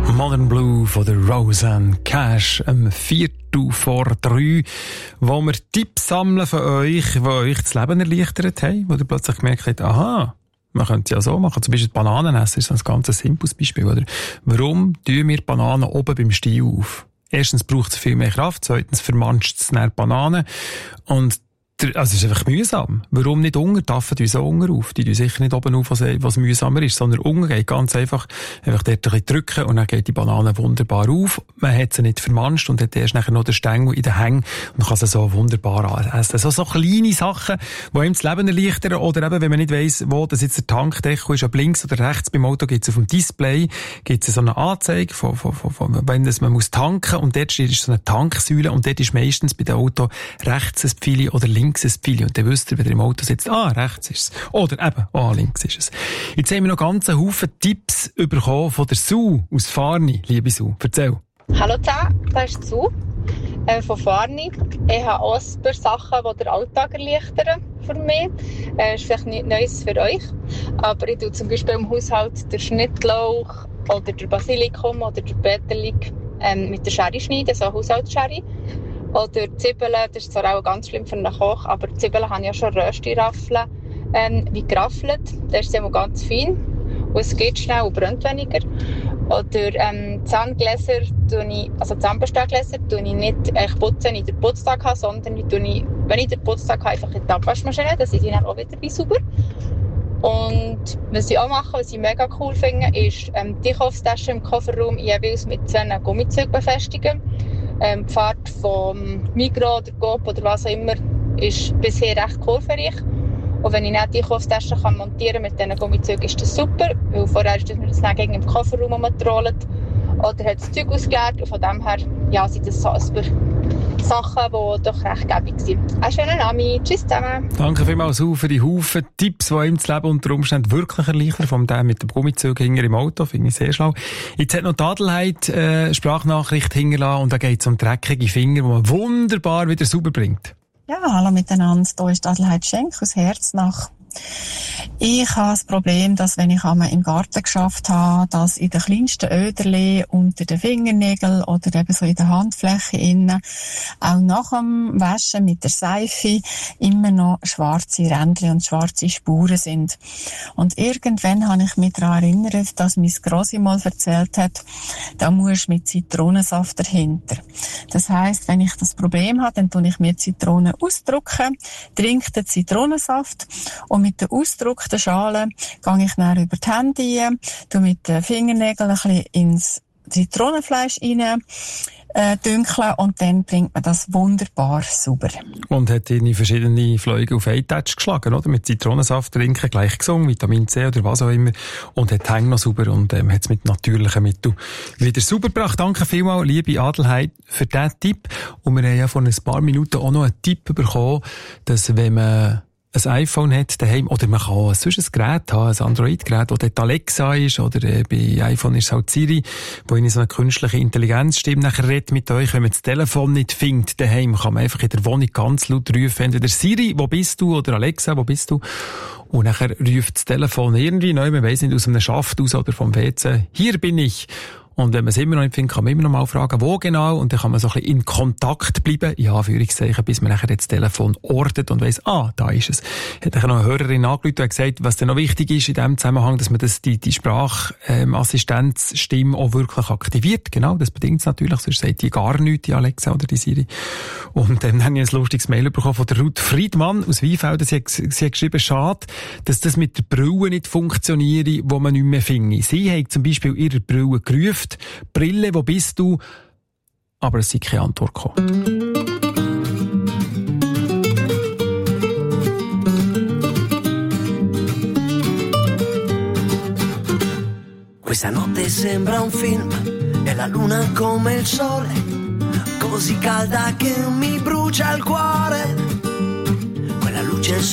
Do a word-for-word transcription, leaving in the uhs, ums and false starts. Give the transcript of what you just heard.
Modern Blue von der Roseanne Cash am Viertel vor drei, wo wir Tipps sammeln von euch, die euch das Leben erleichtert haben, wo ihr plötzlich gemerkt habt, aha, man könnte es ja so machen. Zum Beispiel Bananen essen ist ein ganz simples Beispiel. Oder? Warum tun wir Bananen oben beim Stiel auf? Erstens braucht es viel mehr Kraft, zweitens vermanscht es die Bananen und also es ist einfach mühsam. Warum nicht unten? Taffen die so unten auf. Die tun sicher nicht oben auf, was, was mühsamer ist, sondern unten geht ganz einfach, einfach dort ein bisschen drücken und dann geht die Banane wunderbar auf. Man hat sie nicht vermanscht und hat erst nachher noch den Stängel in den Hängen und kann sie so wunderbar essen. So, so kleine Sachen, die einem das Leben erleichtern oder eben, wenn man nicht weiss, wo das jetzt der Tankdeckel ist, ob links oder rechts beim Auto gibt es auf dem Display, gibt es so eine Anzeige, von, von, von, von, wenn das, man muss tanken und dort steht so eine Tanksäule und dort ist meistens bei dem Auto rechts ein Pfeil oder links ein Pfeil. Und dann wisst ihr, wenn ihr im Auto sitzt, ah, rechts ist es. Oder eben, ah, links ist es. Jetzt haben wir noch ganz einen Haufen Tipps bekommen von der Sue aus Farni. Liebe Sue, erzähl. Hallo zusammen, das ist Sue äh, von Farni. Ich habe auch ein paar Sachen, die den Alltag erleichtern für mich. Das äh, ist vielleicht nicht Neues für euch, aber ich tue zum Beispiel im Haushalt den Schnittlauch oder den Basilikum oder den Peterlik ähm, mit der Schere schneiden, so eine Haushaltsschere. Oder Zwiebeln, das ist zwar auch ganz schlimm für einen Koch, aber Zwiebeln haben ja schon Rösti-Raffeln ähm, wie geraffelt. Das ist immer ganz fein und es geht schnell und brennt weniger. Oder ähm, Zahngläser, ich, also Zahnpastagläser, tue ich nicht äh, putzen, wenn ich den Putztag habe, sondern ich tue, ich, wenn ich den Putztag habe, einfach in die Abwaschmaschine, dann sind die dann auch wieder wie sauber. Und was ich auch mache, was ich mega cool finde, ist ähm, die Einkaufstaschen im Kofferraum jeweils mit zwei Gummizügen befestigen. Ähm, die Fahrt vom Migros oder Coop oder was auch immer ist bisher recht kurvenreich. Und wenn ich nicht die Einkaufstaschen kann montieren mit diesen Gummizügen, ist das super. Weil vorher ist das mir das dann gegen im Kofferraum rumgetrollt. Oder hat das Zeug ausgeleert. Und von dem her ja, sind das so ein paar Sachen, die doch recht gäbig sind. Einen schönen Abend. Tschüss zusammen. Danke vielmals für die Haufen Tipps, die ihm das Leben unter Umständen wirklich erleichtern. Von dem mit dem Gummizug hinter im Auto. Finde ich sehr schlau. Jetzt hat noch die Adelheid äh, Sprachnachricht hinterlassen und da geht es um dreckige Finger, die man wunderbar wieder sauber bringt. Ja, hallo miteinander. Hier ist Adelheid Schenk aus Herznach. Ich habe das Problem, dass wenn ich einmal im Garten geschafft habe, dass in den kleinsten Öderli unter den Fingernägeln oder eben so in der Handfläche innen auch nach dem Waschen mit der Seife immer noch schwarze Rändchen und schwarze Spuren sind. Und irgendwann habe ich mich daran erinnert, dass mein Grossi mal erzählt hat, da musst du mit Zitronensaft dahinter. Das heisst, wenn ich das Problem habe, dann tue ich mir Zitronen ausdrücken, trinke den Zitronensaft und mit der ausgedruckten Schale gehe ich dann über die Hände rein, tue mit den Fingernägeln ein bisschen ins Zitronenfleisch rein, äh, dünkeln und dann bringt man das wunderbar sauber. Und hat in verschiedene Fliegen auf einen Touch geschlagen, oder? Mit Zitronensaft trinken, gleich gesungen, Vitamin C oder was auch immer. Und hat die Hänge noch sauber und ähm, hat es mit natürlichen Mitteln wieder sauber gebracht. Danke vielmals, liebe Adelheid, für diesen Tipp. Und wir haben ja vor ein paar Minuten auch noch einen Tipp bekommen, dass wenn man ein iPhone hat daheim, oder man kann auch sonst ein Gerät haben, ein Android-Gerät, wo dort Alexa ist, oder äh, bei iPhone ist es halt Siri, wo in so eine künstliche Intelligenzstimme nachher redet mit euch. Wenn man das Telefon nicht findet daheim, kann man einfach in der Wohnung ganz laut rufen, entweder Siri, wo bist du, oder Alexa, wo bist du? Und nachher ruft das Telefon irgendwie, nein, man weiss nicht, aus einem Schaft aus oder vom W C, hier bin ich. Und wenn man es immer noch nicht findet, kann man immer noch mal fragen, wo genau, und dann kann man so ein bisschen in Kontakt bleiben, in Anführungszeichen, bis man nachher das Telefon ortet und weiss, ah, da ist es. Hat dann noch eine Hörerin angerufen und gesagt, was dann noch wichtig ist in diesem Zusammenhang, dass man das, die, die Sprachassistenzstimme auch wirklich aktiviert. Genau, das bedingt es natürlich, sonst sagt die gar nichts, die Alexa oder die Siri. Und dann habe ich ein lustiges Mail bekommen von der Ruth Friedmann aus Weinfelden. Sie hat, sie hat geschrieben, schade, dass das mit der Brille nicht funktioniert, wo man nicht mehr findet. Sie hat zum Beispiel ihre Brille gerufen, Brille, wo bist du? Aber es ist keine Antwort gekommen. Questa notte sembra un film e la luna come il sole, così calda che mi brucia il cuore. Quella luce